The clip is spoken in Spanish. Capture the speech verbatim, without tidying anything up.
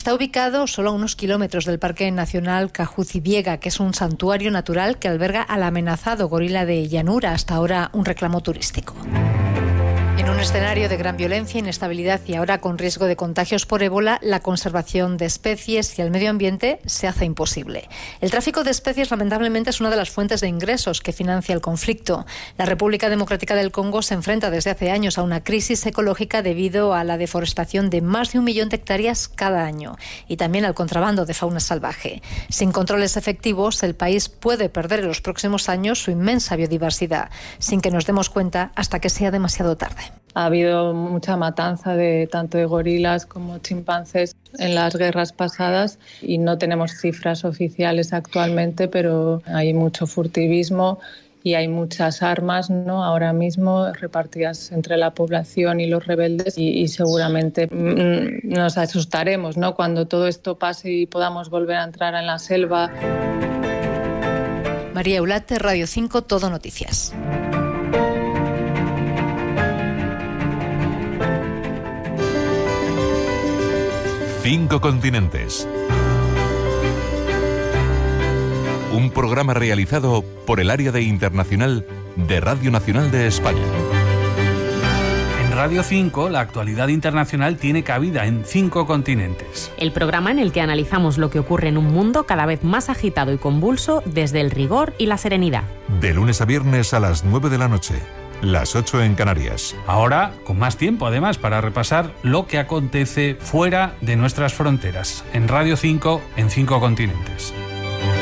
Está ubicado solo a unos kilómetros del Parque Nacional Cajuci-Viega, que es un santuario natural que alberga al amenazado gorila de llanura, hasta ahora un reclamo turístico. En un escenario de gran violencia, inestabilidad y ahora con riesgo de contagios por ébola, la conservación de especies y el medio ambiente se hace imposible. El tráfico de especies, lamentablemente, es una de las fuentes de ingresos que financia el conflicto. La República Democrática del Congo se enfrenta desde hace años a una crisis ecológica debido a la deforestación de más de un millón de hectáreas cada año y también al contrabando de fauna salvaje. Sin controles efectivos, el país puede perder en los próximos años su inmensa biodiversidad, sin que nos demos cuenta hasta que sea demasiado tarde. Ha habido mucha matanza de tanto de gorilas como chimpancés en las guerras pasadas y no tenemos cifras oficiales actualmente, pero hay mucho furtivismo y hay muchas armas, ¿no?, ahora mismo repartidas entre la población y los rebeldes y, y seguramente mmm, nos asustaremos, ¿no?, cuando todo esto pase y podamos volver a entrar en la selva. María Eulate, Radio cinco, Todo Noticias. Cinco continentes. Un programa realizado por el área de internacional de Radio Nacional de España. En Radio cinco, la actualidad internacional tiene cabida en cinco continentes. El programa en el que analizamos lo que ocurre en un mundo cada vez más agitado y convulso desde el rigor y la serenidad. De lunes a viernes a las nueve de la noche. Las ocho en Canarias. Ahora, con más tiempo además para repasar lo que acontece fuera de nuestras fronteras. En Radio cinco, en cinco continentes.